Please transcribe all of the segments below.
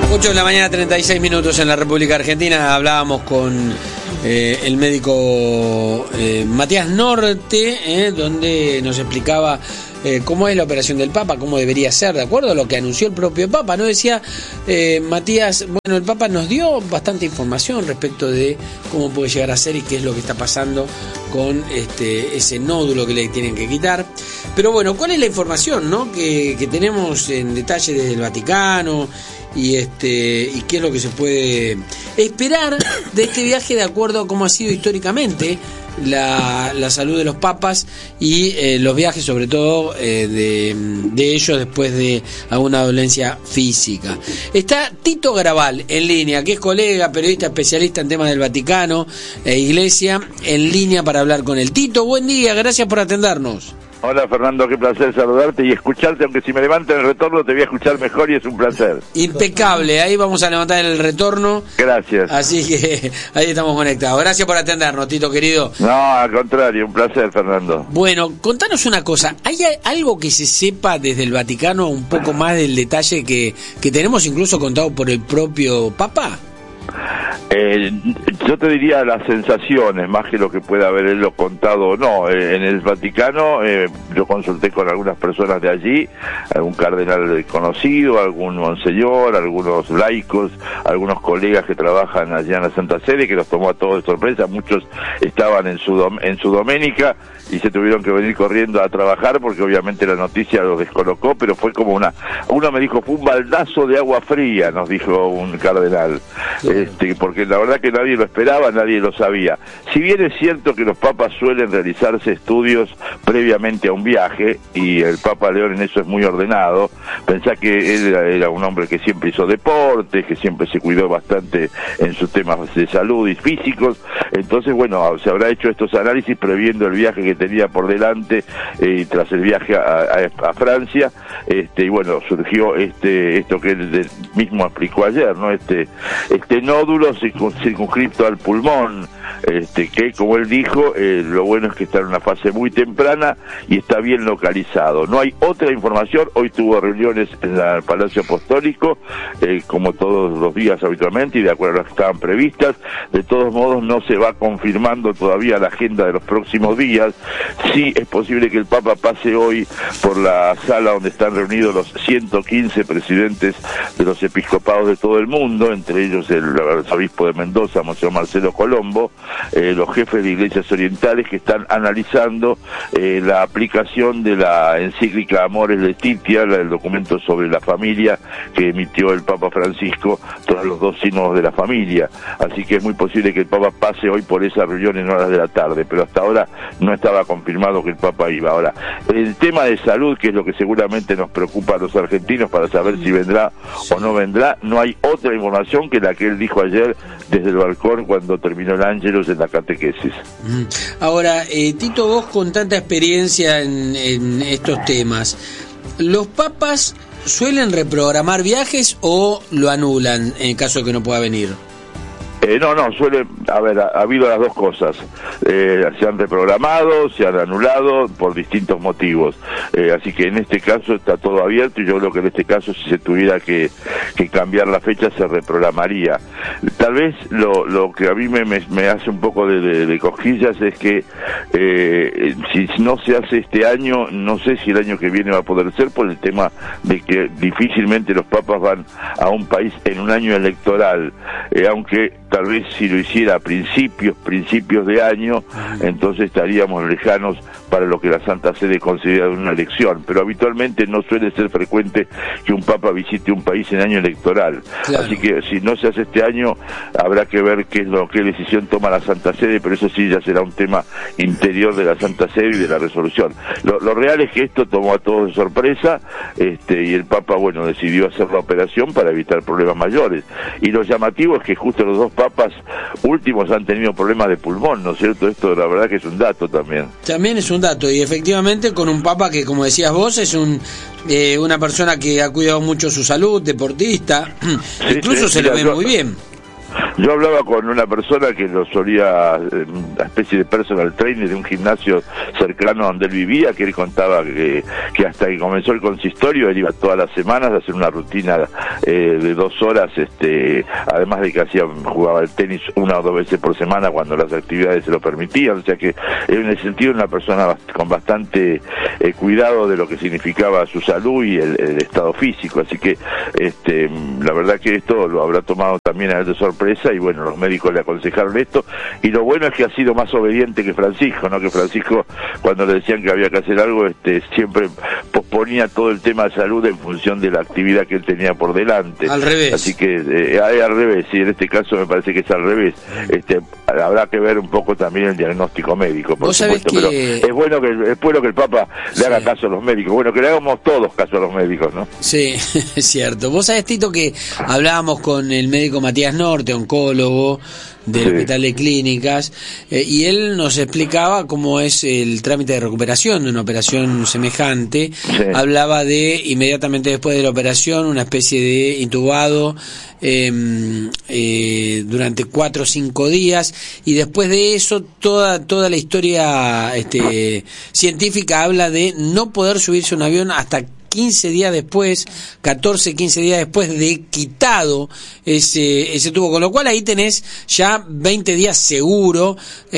8 de la mañana, 36 minutos en la República Argentina. Hablábamos con el médico Matías Norte, donde nos explicaba cómo es la operación del Papa, cómo debería ser, de acuerdo a lo que anunció el propio Papa, ¿no? Decía Matías, bueno, el Papa nos dio bastante información respecto de cómo puede llegar a ser y qué es lo que está pasando con ese nódulo que le tienen que quitar. Pero bueno, ¿cuál es la información, no, que tenemos en detalle desde el Vaticano? Y qué es lo que se puede esperar de este viaje de acuerdo a cómo ha sido históricamente la salud de los papas y los viajes, sobre todo de ellos después de alguna dolencia física. Está Tito Garabal en línea, que es colega, periodista especialista en temas del Vaticano e Iglesia, en línea para hablar con él. Tito, buen día, gracias por atendernos. Hola Fernando, qué placer saludarte y escucharte, aunque si me levanto en el retorno te voy a escuchar mejor y es un placer. Impecable, ahí vamos a levantar el retorno. Gracias. Así que ahí estamos conectados. Gracias por atendernos, Tito querido. No, al contrario, un placer, Fernando. Bueno, contanos una cosa, ¿hay algo que se sepa desde el Vaticano un poco más del detalle que tenemos incluso contado por el propio Papa? Yo te diría las sensaciones, más que lo que pueda haber él lo contado o no. En el Vaticano yo consulté con algunas personas de allí, algún cardenal conocido, algún monseñor, algunos laicos, algunos colegas que trabajan allá en la Santa Sede, que los tomó a todos de sorpresa. Muchos estaban en su doménica y se tuvieron que venir corriendo a trabajar porque obviamente la noticia los descolocó, pero fue como uno me dijo, fue un baldazo de agua fría, nos dijo un cardenal, porque la verdad que nadie lo esperaba, nadie lo sabía. Si bien es cierto que los papas suelen realizarse estudios previamente a un viaje, y el Papa León en eso es muy ordenado, pensá que él era un hombre que siempre hizo deportes, que siempre se cuidó bastante en sus temas de salud y físicos, entonces bueno, se habrá hecho estos análisis previendo el viaje que tenía por delante, tras el viaje a Francia, y bueno, surgió esto que él mismo explicó ayer, ¿no? Este nódulo circunscripto al pulmón, que como él dijo, lo bueno es que está en una fase muy temprana y está bien localizado. No hay otra información. Hoy tuvo reuniones en el Palacio Apostólico, como todos los días habitualmente, y de acuerdo a las que estaban previstas. De todos modos, no se va confirmando todavía la agenda de los próximos días. Sí es posible que el Papa pase hoy por la sala donde están reunidos los 115 presidentes de los episcopados de todo el mundo, entre ellos el arzobispo de Mendoza, Monseñor Marcelo Colombo, los jefes de iglesias orientales que están analizando la aplicación de la encíclica Amoris Laetitia, el documento sobre la familia que emitió el Papa Francisco, tras los 2 sínodos de la familia. Así que es muy posible que el Papa pase hoy por esa reunión en horas de la tarde, pero hasta ahora no estaba confirmado que el Papa iba. Ahora, el tema de salud, que es lo que seguramente nos preocupa a los argentinos para saber si vendrá o no vendrá, no hay otra información que la que él dijo ayer desde el balcón cuando terminó el Ángelus en la catequesis. Ahora, Tito, vos con tanta experiencia en estos temas, ¿los papas suelen reprogramar viajes o lo anulan en caso de que no pueda venir? No, suele ha habido las dos cosas. Se han reprogramado, se han anulado por distintos motivos. Así que en este caso está todo abierto y yo creo que en este caso si se tuviera que cambiar la fecha se reprogramaría. Tal vez lo que a mí me hace un poco de cosquillas es que si no se hace este año, no sé si el año que viene va a poder ser por el tema de que difícilmente los papas van a un país en un año electoral, aunque tal vez si lo hiciera a principios de año, entonces estaríamos lejanos para lo que la Santa Sede considera una elección, pero habitualmente no suele ser frecuente que un papa visite un país en año electoral. Claro. Así que si no se hace este año, habrá que ver qué decisión toma la Santa Sede, pero eso sí ya será un tema interior de la Santa Sede y de la resolución. Lo real es que esto tomó a todos de sorpresa, y el Papa, bueno, decidió hacer la operación para evitar problemas mayores. Y lo llamativo es que justo los dos papas últimos han tenido problemas de pulmón, ¿no es cierto? Esto la verdad que es un dato también. También es un dato, y efectivamente con un papa que, como decías vos, es una persona que ha cuidado mucho su salud, deportista, incluso se le ve muy bien. Yo hablaba con una persona que lo solía, una especie de personal trainer de un gimnasio cercano donde él vivía, que él contaba que hasta que comenzó el consistorio, él iba todas las semanas a hacer una rutina de 2 horas, además de que jugaba el tenis 1 o 2 veces por semana cuando las actividades se lo permitían, o sea que en ese sentido una persona con bastante cuidado de lo que significaba su salud y el estado físico, así que la verdad que esto lo habrá tomado también a él de sorpresa y bueno, los médicos le aconsejaron esto y lo bueno es que ha sido más obediente que Francisco, ¿no? Que Francisco cuando le decían que había que hacer algo, siempre posponía todo el tema de salud en función de la actividad que él tenía por delante. Al revés. Así que al revés, sí, en este caso me parece que es al revés. Habrá que ver un poco también el diagnóstico médico, por supuesto, pero es bueno que el Papa le haga caso a los médicos, bueno, que le hagamos todos caso a los médicos, ¿no? Sí, es cierto. Vos sabés, Tito, que hablábamos con el médico Matías Norte, oncólogo del Hospital de Clínicas, y él nos explicaba cómo es el trámite de recuperación de una operación semejante. Sí. Hablaba de inmediatamente después de la operación una especie de intubado durante 4 o 5 días, y después de eso toda la historia científica habla de no poder subirse a un avión hasta 15 días después, 14, 15 días después de quitado ese tubo, con lo cual ahí tenés ya 20 días seguro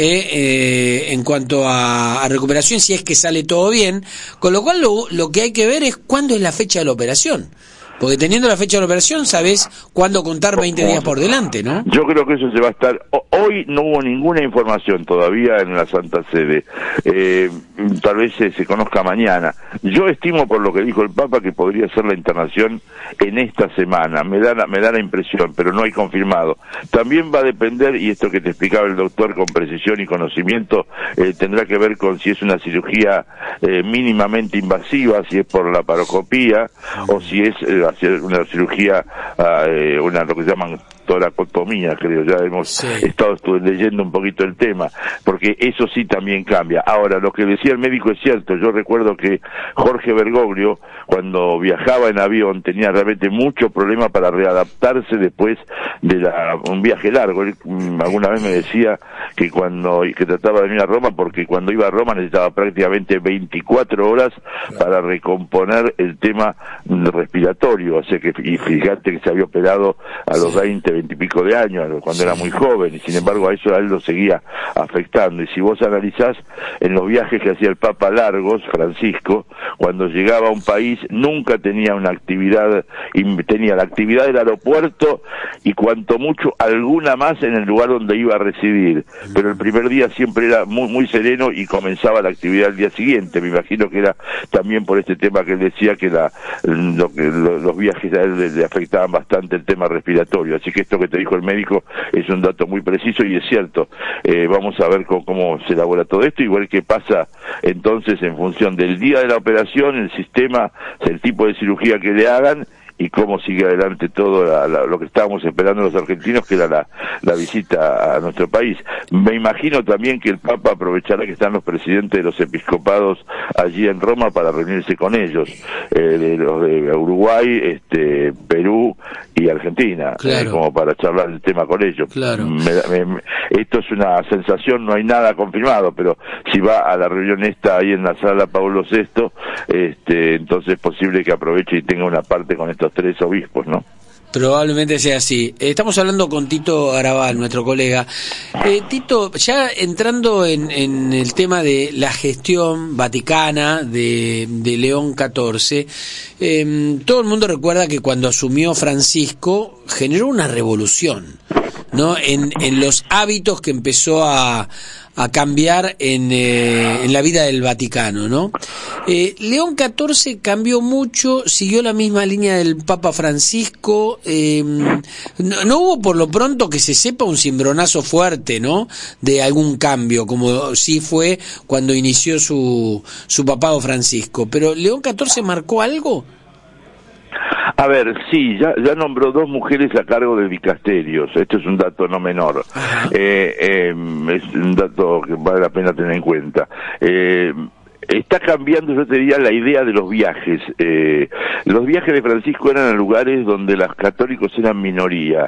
en cuanto a recuperación, si es que sale todo bien, con lo cual lo que hay que ver es cuándo es la fecha de la operación. Porque teniendo la fecha de la operación, sabés cuándo contar 20 días por delante, ¿no? Yo creo que eso se va a estar... Hoy no hubo ninguna información todavía en la Santa Sede. Tal vez se conozca mañana. Yo estimo, por lo que dijo el Papa, que podría ser la internación en esta semana. Me da la impresión, pero no hay confirmado. También va a depender, y esto que te explicaba el doctor con precisión y conocimiento, tendrá que ver con si es una cirugía mínimamente invasiva, si es por la paroscopía, o si es... hacer una cirugía, lo que llaman toracotomía, creo, ya hemos estado leyendo un poquito el tema, porque eso sí también cambia. Ahora, lo que decía el médico es cierto, yo recuerdo que Jorge Bergoglio, cuando viajaba en avión, tenía realmente mucho problema para readaptarse después de un viaje largo. Él alguna vez me decía que trataba de venir a Roma, porque cuando iba a Roma necesitaba prácticamente 24 horas para recomponer el tema respiratorio, o sea que, y fíjate que se había operado a los 20 y pico de años, cuando era muy joven, y sin embargo a él lo seguía afectando. Y si vos analizás en los viajes que hacía el Papa largos, Francisco, cuando llegaba a un país nunca tenía una actividad, tenía la actividad del aeropuerto y cuanto mucho alguna más en el lugar donde iba a residir, pero el primer día siempre era muy, muy sereno y comenzaba la actividad al día siguiente. Me imagino que era también por este tema que él decía que los viajes a él le afectaban bastante el tema respiratorio, así que esto que te dijo el médico es un dato muy preciso y es cierto. Vamos a ver cómo se elabora todo esto y ver qué pasa entonces en función del día de la operación, el sistema, el tipo de cirugía que le hagan y cómo sigue adelante todo lo que estábamos esperando los argentinos, que era la visita a nuestro país. Me imagino también que el Papa aprovechará que están los presidentes de los episcopados allí en Roma para reunirse con ellos, los de Uruguay, Perú y Argentina, como para charlar el tema con ellos. Claro. Esto es una sensación, no hay nada confirmado, pero si va a la reunión esta ahí en la sala Pablo VI, entonces es posible que aproveche y tenga una parte con estos 3 obispos, ¿no? Probablemente sea así. Estamos hablando con Tito Garabal, nuestro colega. Tito, ya entrando en el tema de la gestión vaticana de León XIV, todo el mundo recuerda que cuando asumió Francisco generó una revolución, ¿no? En los hábitos que empezó a cambiar en la vida del Vaticano, ¿no? León XIV cambió mucho, siguió la misma línea del Papa Francisco, no hubo por lo pronto que se sepa un cimbronazo fuerte, ¿no? De algún cambio, como sí fue cuando inició su papado Francisco, pero ¿León XIV marcó algo? A ver, sí, ya nombró 2 mujeres a cargo de dicasterios. Esto es un dato no menor. Es un dato que vale la pena tener en cuenta. está cambiando, yo te diría, la idea de los viajes. Los viajes de Francisco eran a lugares donde los católicos eran minoría,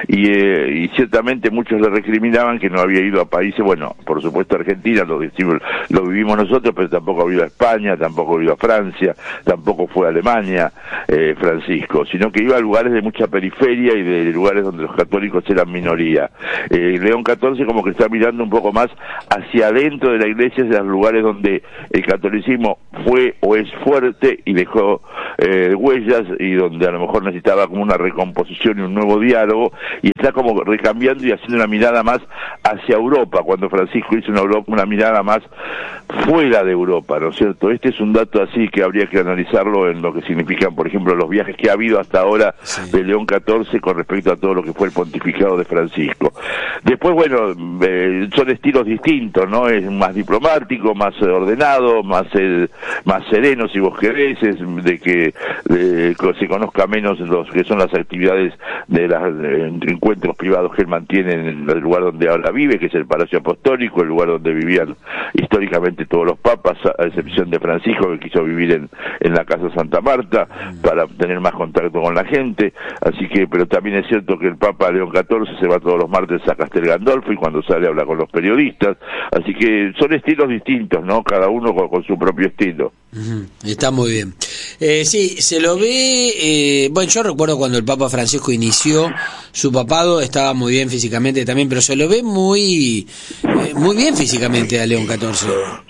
y ciertamente muchos le recriminaban que no había ido a países, bueno, por supuesto Argentina, lo vivimos nosotros, pero tampoco ha ido a España, tampoco ha ido a Francia, tampoco fue a Alemania, Francisco, sino que iba a lugares de mucha periferia y de lugares donde los católicos eran minoría. León XIV como que está mirando un poco más hacia adentro de la iglesia, hacia los lugares donde el catolicismo fue o es fuerte y dejó huellas, y donde a lo mejor necesitaba como una recomposición y un nuevo diálogo, y está como recambiando y haciendo una mirada más hacia Europa, cuando Francisco hizo una mirada más fuera de Europa, ¿no es cierto? Este es un dato así que habría que analizarlo en lo que significan, por ejemplo, los viajes que ha habido hasta ahora de León XIV con respecto a todo lo que fue el pontificado de Francisco. Después, bueno, son estilos distintos, ¿no? Es más diplomático, más ordenado, más sereno, si vos querés, de que se conozca menos los que son las actividades de los encuentros privados que él mantiene en el lugar donde ahora vive, que es el Palacio Apostólico, el lugar donde vivían históricamente todos los papas, a excepción de Francisco, que quiso vivir en la Casa Santa Marta para tener más contacto con la gente. Así que, pero también es cierto que el Papa León XIV se va todos los martes a Castel Gandolfo, y cuando sale habla con los periodistas. Así que son estilos distintos, ¿no? Cada uno con su propio estilo. Está muy bien. Sí, se lo ve, bueno, yo recuerdo cuando el Papa Francisco inició su papado, estaba muy bien físicamente también, pero se lo ve muy bien físicamente a León XIV.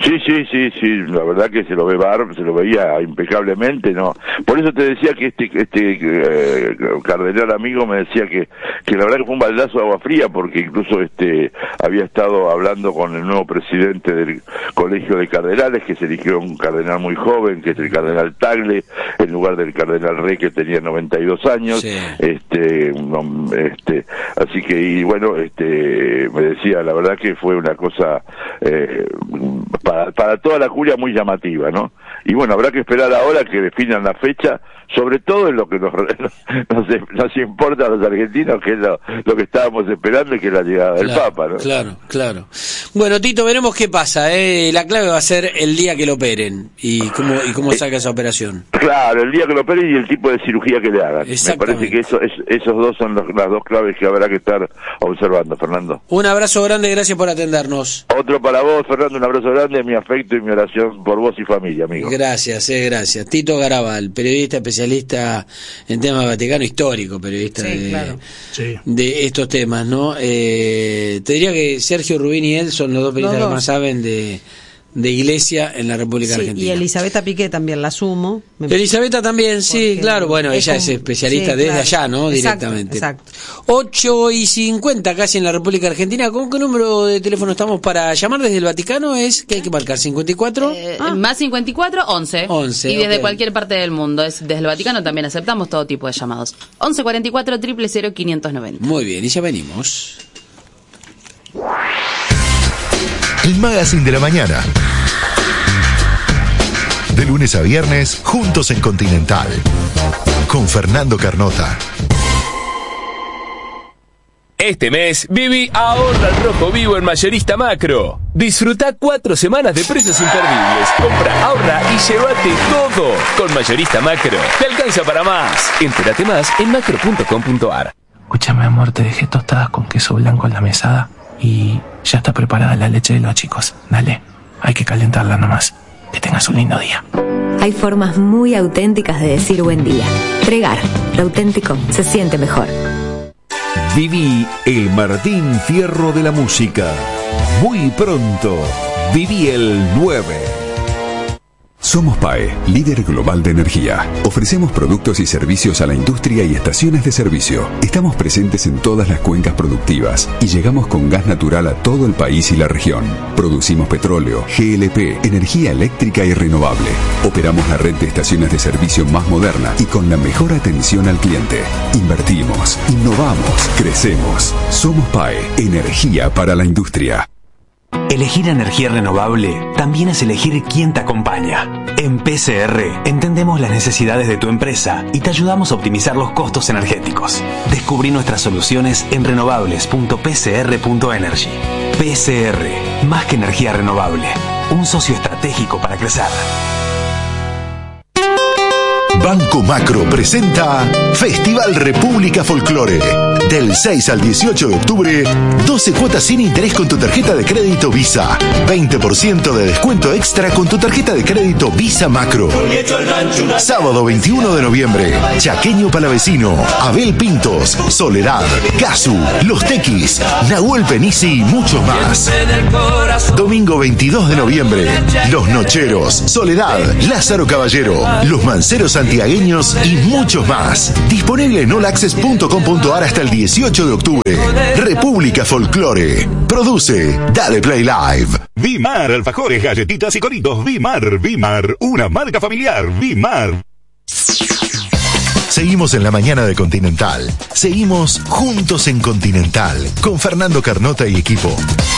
Sí, la verdad que se lo veía impecablemente, ¿no? Por eso te decía que este cardenal amigo me decía que la verdad que fue un baldazo de agua fría, porque incluso había estado hablando con el nuevo presidente del Colegio de Cardenales, que se eligió un cardenal muy joven, que es el cardenal Tagle, en lugar del cardenal Rey, que tenía 92 años. Sí. Así que, y bueno, me decía, la verdad que fue una cosa para toda la curia muy llamativa, ¿no? Y bueno, habrá que esperar ahora que definan la fecha, sobre todo en lo que nos importa a los argentinos, que es lo que estábamos esperando, y que es la llegada del Papa, ¿no? Claro. Bueno, Tito, veremos qué pasa, La clave va a ser el día que lo operen y cómo salga esa operación. Claro, el día que lo operen y el tipo de cirugía que le hagan. Me parece que esos dos son las dos claves que habrá que estar observando, Fernando. Un abrazo grande, gracias por atendernos. Otro para vos, Fernando, un abrazo grande, mi afecto y mi oración por vos y familia, amigo. Gracias. Tito Garabal, periodista especialista en temas Vaticano, histórico periodista de estos temas, ¿no? Te diría que Sergio Rubín y él son los dos periodistas que más saben de iglesia en la República Argentina. Y Elisabetta Piqué también la sumo. Elisabetta también, sí, claro, bueno, ella es especialista desde allá, ¿no? Directamente. Exacto. 8:50 casi en la República Argentina. ¿Con qué número de teléfono estamos para llamar desde el Vaticano? Es que hay que marcar 54. Más 54, 11. Y desde cualquier parte del mundo. Desde el Vaticano también aceptamos todo tipo de llamados. 11 44 000 590. Muy bien, y ya venimos. El Magazine de la Mañana. De lunes a viernes, juntos en Continental. Con Fernando Carnota. Este mes, Vivi ahorra al rojo vivo en Mayorista Macro. Disfruta 4 semanas de precios imperdibles. Compra, ahorra y llévate todo. Con Mayorista Macro, te alcanza para más. Entérate más en macro.com.ar. Escúchame, amor, te dejé tostadas con queso blanco en la mesada y ya está preparada la leche de los chicos. Dale, hay que calentarla nomás. Que tengas un lindo día. Hay formas muy auténticas de decir buen día. Regar, lo auténtico se siente mejor. Viví el Martín Fierro de la música. Muy pronto, viví el 9. Somos PAE, líder global de energía. Ofrecemos productos y servicios a la industria y estaciones de servicio. Estamos presentes en todas las cuencas productivas y llegamos con gas natural a todo el país y la región. Producimos petróleo, GLP, energía eléctrica y renovable. Operamos la red de estaciones de servicio más moderna y con la mejor atención al cliente. Invertimos, innovamos, crecemos. Somos PAE, energía para la industria. Elegir energía renovable también es elegir quién te acompaña. En PCR entendemos las necesidades de tu empresa y te ayudamos a optimizar los costos energéticos. Descubrí nuestras soluciones en renovables.pcr.energy. PCR, más que energía renovable, un socio estratégico para crecer. Banco Macro presenta Festival República Folklore. Del 6 al 18 de octubre, 12 cuotas sin interés con tu tarjeta de crédito Visa. 20% de descuento extra con tu tarjeta de crédito Visa Macro. Sábado 21 de noviembre, Chaqueño Palavecino, Abel Pintos, Soledad, Casu, Los Tequis, Nahuel Penisi y muchos más. Domingo 22 de noviembre, Los Nocheros, Soledad, Lázaro Caballero, Los Manceros Santiagueños y muchos más. Disponible en allaccess.com.ar hasta el 18 de octubre. República Folklore. Produce Dale Play Live. Vimar, alfajores, galletitas y coritos. Vimar, una marca familiar. Vimar. Seguimos en la mañana de Continental. Seguimos juntos en Continental con Fernando Carnota y equipo.